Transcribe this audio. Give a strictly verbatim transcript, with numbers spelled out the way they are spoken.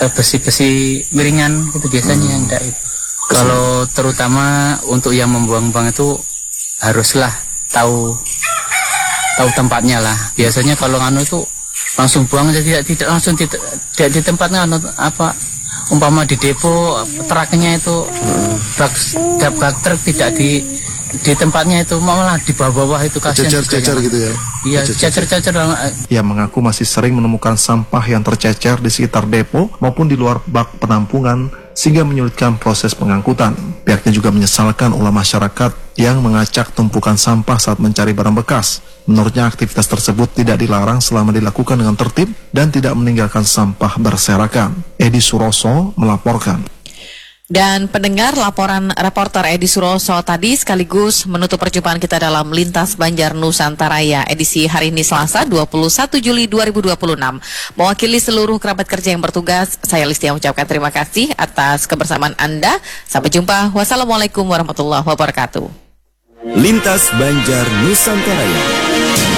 ke besi-besi miringan itu biasanya yang enggak itu. Kalau terutama untuk yang membuang-buang itu haruslah tahu tahu tempatnya lah. Biasanya kalau nganu itu langsung buang aja, tidak tidak langsung tidak, tidak di tempatnya apa umpama di depo truknya itu bak bak truk tidak di di tempatnya itu, malah di bawah-bawah itu kasihan. Cecer-cecer gitu ya. Iya, cecer-cecer. Ia mengaku masih sering menemukan sampah yang tercecer di sekitar depo maupun di luar bak penampungan sehingga menyulitkan proses pengangkutan. Pihaknya juga menyesalkan ulah masyarakat yang mengacak tumpukan sampah saat mencari barang bekas. Menurutnya aktivitas tersebut tidak dilarang selama dilakukan dengan tertib dan tidak meninggalkan sampah berserakan. Edi Suroso melaporkan. Dan pendengar, laporan reporter Edi Suroso tadi sekaligus menutup perjumpaan kita dalam Lintas Banjar Nusantaraya edisi hari ini Selasa dua puluh satu Juli dua ribu dua puluh enam. Mewakili seluruh kerabat kerja yang bertugas, saya Listia mengucapkan terima kasih atas kebersamaan Anda. Sampai jumpa. Wassalamualaikum warahmatullahi wabarakatuh. Lintas Banjar Nusantaraya.